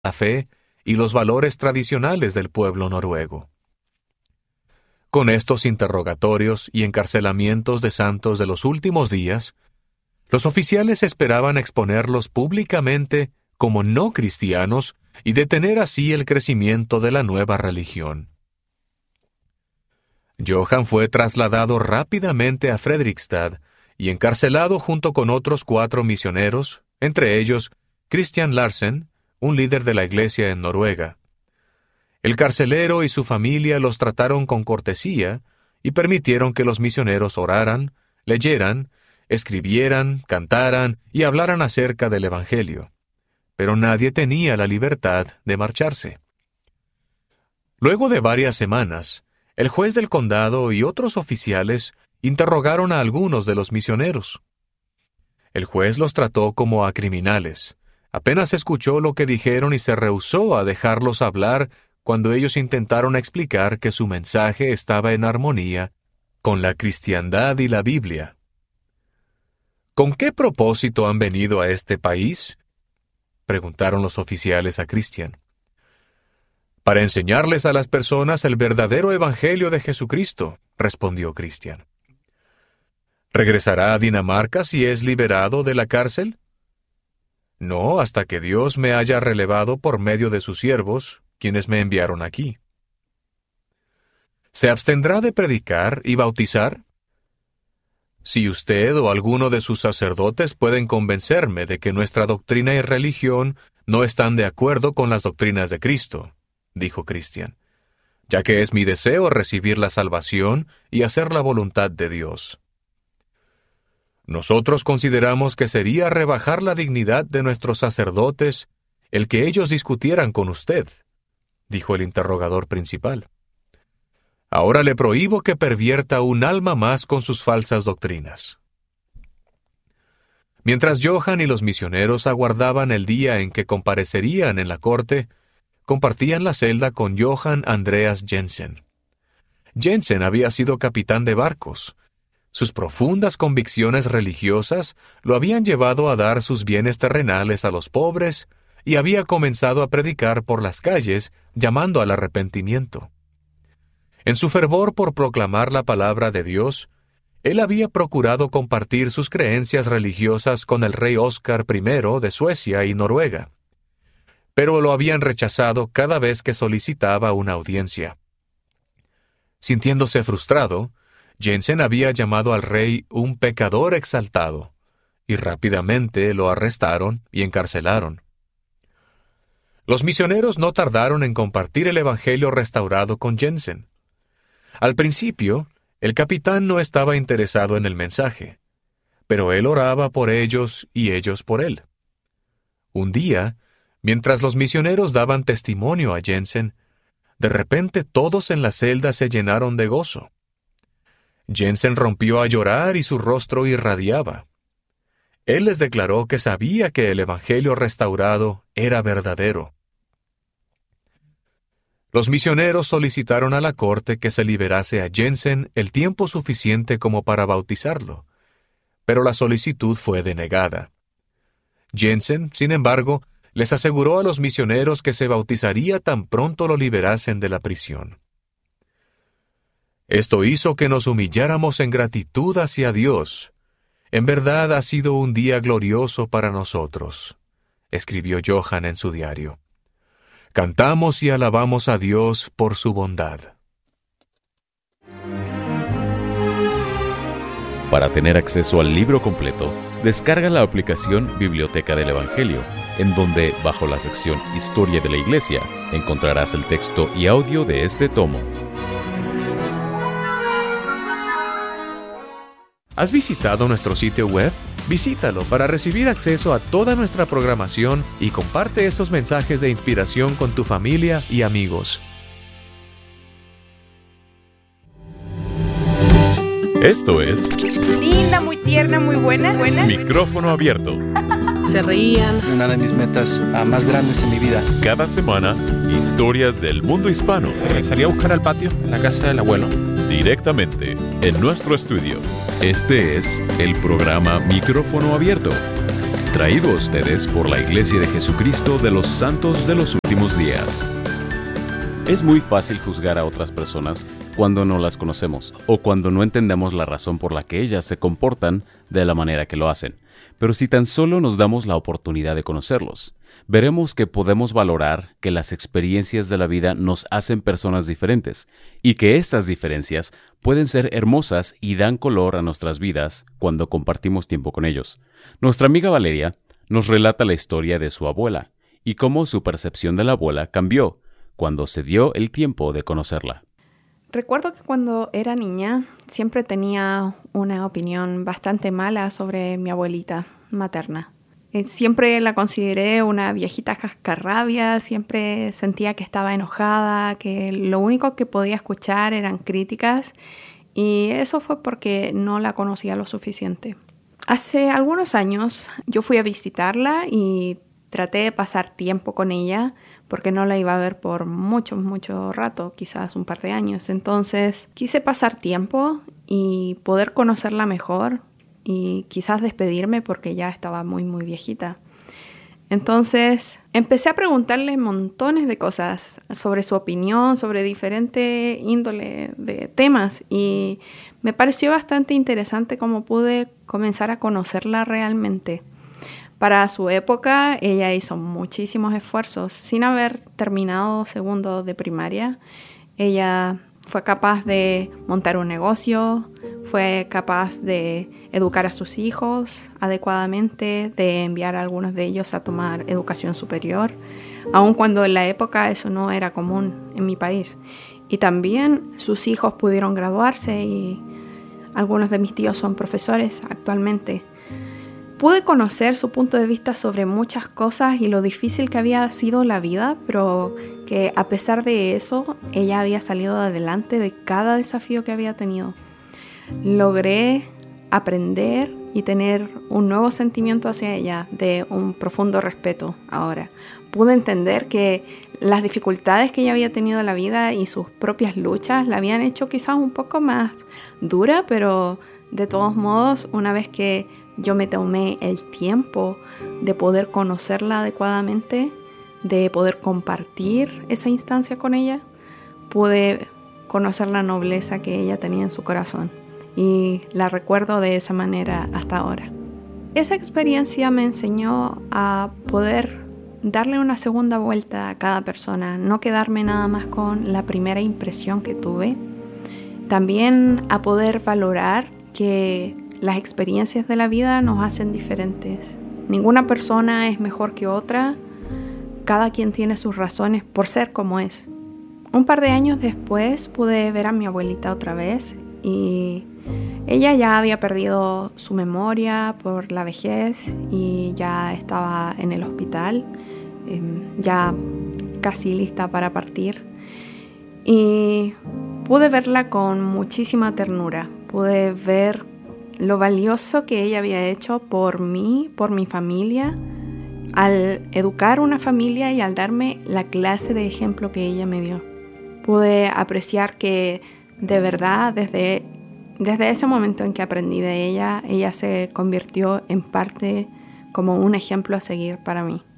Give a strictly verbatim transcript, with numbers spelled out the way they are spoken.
la fe y los valores tradicionales del pueblo noruego. Con estos interrogatorios y encarcelamientos de santos de los últimos días, los oficiales esperaban exponerlos públicamente como no cristianos y detener así el crecimiento de la nueva religión. Johan fue trasladado rápidamente a Fredrikstad y encarcelado junto con otros cuatro misioneros, entre ellos Christian Larsen, un líder de la iglesia en Noruega. El carcelero y su familia los trataron con cortesía y permitieron que los misioneros oraran, leyeran, escribieran, cantaran y hablaran acerca del Evangelio. Pero nadie tenía la libertad de marcharse. Luego de varias semanas, el juez del condado y otros oficiales interrogaron a algunos de los misioneros. El juez los trató como a criminales. Apenas escuchó lo que dijeron y se rehusó a dejarlos hablar cuando ellos intentaron explicar que su mensaje estaba en armonía con la cristiandad y la Biblia. ¿Con qué propósito han venido a este país?, preguntaron los oficiales a Christian. Para enseñarles a las personas el verdadero evangelio de Jesucristo, respondió Christian. ¿Regresará a Dinamarca si es liberado de la cárcel? No, hasta que Dios me haya relevado por medio de sus siervos, quienes me enviaron aquí. ¿Se abstendrá de predicar y bautizar? Si usted o alguno de sus sacerdotes pueden convencerme de que nuestra doctrina y religión no están de acuerdo con las doctrinas de Cristo, dijo Christian, ya que es mi deseo recibir la salvación y hacer la voluntad de Dios. Nosotros consideramos que sería rebajar la dignidad de nuestros sacerdotes el que ellos discutieran con usted, dijo el interrogador principal. Ahora le prohíbo que pervierta un alma más con sus falsas doctrinas. Mientras Johan y los misioneros aguardaban el día en que comparecerían en la corte, compartían la celda con Johan Andreas Jensen. Jensen había sido capitán de barcos. Sus profundas convicciones religiosas lo habían llevado a dar sus bienes terrenales a los pobres y había comenzado a predicar por las calles llamando al arrepentimiento. En su fervor por proclamar la palabra de Dios, él había procurado compartir sus creencias religiosas con el rey Oscar primero de Suecia y Noruega, pero lo habían rechazado cada vez que solicitaba una audiencia. Sintiéndose frustrado, Jensen había llamado al rey un pecador exaltado, y rápidamente lo arrestaron y encarcelaron. Los misioneros no tardaron en compartir el evangelio restaurado con Jensen. Al principio, el capitán no estaba interesado en el mensaje, pero él oraba por ellos y ellos por él. Un día, mientras los misioneros daban testimonio a Jensen, de repente todos en la celda se llenaron de gozo. Jensen rompió a llorar y su rostro irradiaba. Él les declaró que sabía que el evangelio restaurado era verdadero. Los misioneros solicitaron a la corte que se liberase a Jensen el tiempo suficiente como para bautizarlo, pero la solicitud fue denegada. Jensen, sin embargo, les aseguró a los misioneros que se bautizaría tan pronto lo liberasen de la prisión. Esto hizo que nos humilláramos en gratitud hacia Dios. En verdad ha sido un día glorioso para nosotros, escribió Johan en su diario. Cantamos y alabamos a Dios por su bondad. Para tener acceso al libro completo, descarga la aplicación Biblioteca del Evangelio, en donde, bajo la sección Historia de la Iglesia, encontrarás el texto y audio de este tomo. ¿Has visitado nuestro sitio web? Visítalo para recibir acceso a toda nuestra programación y comparte esos mensajes de inspiración con tu familia y amigos. Esto es... Linda, muy tierna, muy buena. buena. Micrófono abierto. Se reían. Una de mis metas uh, más grandes en mi vida. Cada semana, historias del mundo hispano. Se salí a buscar al patio, en la casa del abuelo. Directamente en nuestro estudio. Este es el programa Micrófono Abierto. Traído a ustedes por la Iglesia de Jesucristo de los Santos de los Últimos Días. Es muy fácil juzgar a otras personas cuando no las conocemos o cuando no entendemos la razón por la que ellas se comportan de la manera que lo hacen. Pero si tan solo nos damos la oportunidad de conocerlos, veremos que podemos valorar que las experiencias de la vida nos hacen personas diferentes y que estas diferencias pueden ser hermosas y dan color a nuestras vidas cuando compartimos tiempo con ellos. Nuestra amiga Valeria nos relata la historia de su abuela y cómo su percepción de la abuela cambió cuando se dio el tiempo de conocerla. Recuerdo que cuando era niña siempre tenía una opinión bastante mala sobre mi abuelita materna. Siempre la consideré una viejita cascarrabia, siempre sentía que estaba enojada, que lo único que podía escuchar eran críticas, y eso fue porque no la conocía lo suficiente. Hace algunos años yo fui a visitarla y traté de pasar tiempo con ella porque no la iba a ver por mucho, mucho rato, quizás un par de años. Entonces quise pasar tiempo y poder conocerla mejor y quizás despedirme porque ya estaba muy, muy viejita. Entonces empecé a preguntarle montones de cosas sobre su opinión, sobre diferente índole de temas, y me pareció bastante interesante cómo pude comenzar a conocerla realmente. Para su época, ella hizo muchísimos esfuerzos. Sin haber terminado segundo de primaria, ella fue capaz de montar un negocio, fue capaz de educar a sus hijos adecuadamente, de enviar a algunos de ellos a tomar educación superior, aun cuando en la época eso no era común en mi país. Y también sus hijos pudieron graduarse y algunos de mis tíos son profesores actualmente. Pude conocer su punto de vista sobre muchas cosas y lo difícil que había sido la vida, pero que a pesar de eso, ella había salido adelante de cada desafío que había tenido. Logré aprender y tener un nuevo sentimiento hacia ella, de un profundo respeto ahora. Pude entender que las dificultades que ella había tenido en la vida y sus propias luchas la habían hecho quizás un poco más dura, pero de todos modos, una vez que yo me tomé el tiempo de poder conocerla adecuadamente, de poder compartir esa instancia con ella, pude conocer la nobleza que ella tenía en su corazón y la recuerdo de esa manera hasta ahora. Esa experiencia me enseñó a poder darle una segunda vuelta a cada persona, no quedarme nada más con la primera impresión que tuve, también a poder valorar que las experiencias de la vida nos hacen diferentes. Ninguna persona es mejor que otra. Cada quien tiene sus razones por ser como es. Un par de años después pude ver a mi abuelita otra vez y ella ya había perdido su memoria por la vejez y ya estaba en el hospital, eh, ya casi lista para partir. Y pude verla con muchísima ternura. Pude ver lo valioso que ella había hecho por mí, por mi familia, al educar una familia y al darme la clase de ejemplo que ella me dio. Pude apreciar que de verdad desde, desde ese momento en que aprendí de ella, ella se convirtió en parte como un ejemplo a seguir para mí.